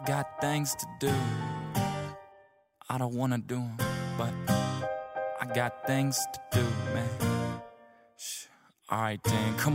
got things to do. I don't wanna do 'em, but I got things to do, man. Shh. Alright then, come